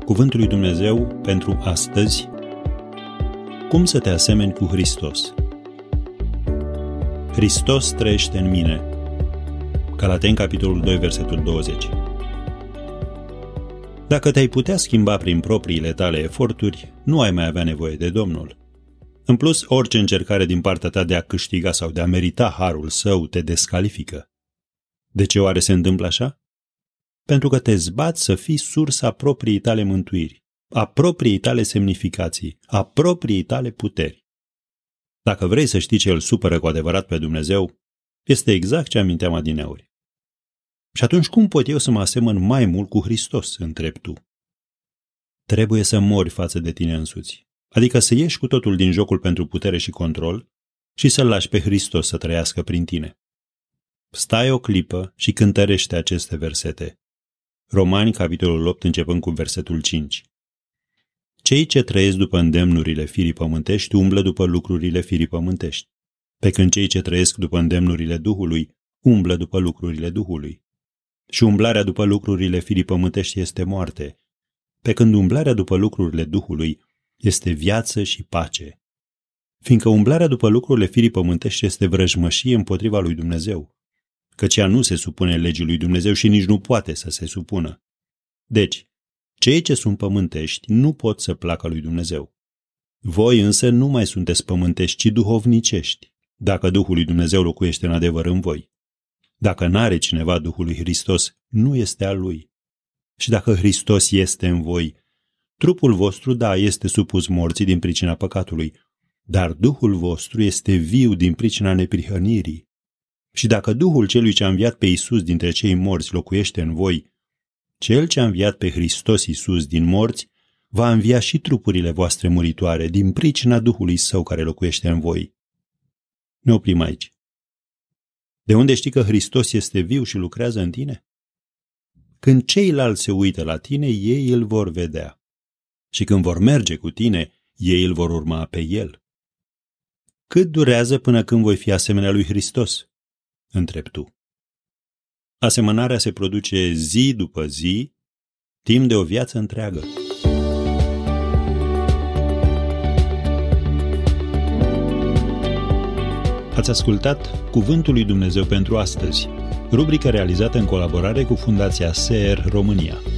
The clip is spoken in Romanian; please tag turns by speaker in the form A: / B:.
A: Cuvântul lui Dumnezeu pentru astăzi. Cum să te asemeni cu Hristos? Hristos trăiește în mine. Galateni, capitolul 2, versetul 20. Dacă te-ai putea schimba prin propriile tale eforturi, nu ai mai avea nevoie de Domnul. În plus, orice încercare din partea ta de a câștiga sau de a merita harul său te descalifică. De ce oare se întâmplă așa? Pentru că te zbați să fii sursa propriei tale mântuiri, a propriei tale semnificații, a propriei tale puteri. Dacă vrei să știi ce îl supără cu adevărat pe Dumnezeu, este exact ce aminteam adineauri. Și atunci cum pot eu să mă asemăn mai mult cu Hristos, întrebi tu? Trebuie să mori față de tine însuți, adică să ieși cu totul din jocul pentru putere și control și să-L lași pe Hristos să trăiască prin tine. Stai o clipă și cântărește aceste versete. Romani, capitolul 8, începând cu versetul 5. Cei ce trăiesc după îndemnurile firii pământești umblă după lucrurile firii pământești, pe când cei ce trăiesc după îndemnurile Duhului umblă după lucrurile Duhului. Și umblarea după lucrurile firii pământești este moarte, pe când umblarea după lucrurile Duhului este viață și pace. Fiindcă umblarea după lucrurile firii pământești este vrăjmășie împotriva lui Dumnezeu, căci ea nu se supune legii lui Dumnezeu și nici nu poate să se supună. Deci, cei ce sunt pământești nu pot să placă lui Dumnezeu. Voi însă nu mai sunteți pământești, ci duhovnicești, dacă Duhul lui Dumnezeu locuiește în adevăr în voi. Dacă n-are cineva Duhul lui Hristos, nu este al lui. Și dacă Hristos este în voi, trupul vostru, da, este supus morții din pricina păcatului, dar Duhul vostru este viu din pricina neprihănirii. Și dacă Duhul celui ce a înviat pe Iisus dintre cei morți locuiește în voi, cel ce a înviat pe Hristos Iisus din morți va învia și trupurile voastre muritoare din pricina Duhului Său care locuiește în voi. Ne oprim aici. De unde știi că Hristos este viu și lucrează în tine? Când ceilalți se uită la tine, ei îl vor vedea. Și când vor merge cu tine, ei îl vor urma pe el. Cât durează până când voi fi asemenea lui Hristos? Întrebi tu. Asemănarea se produce zi după zi, timp de o viață întreagă. Ați ascultat Cuvântul lui Dumnezeu pentru astăzi, rubrica realizată în colaborare cu Fundația SER România.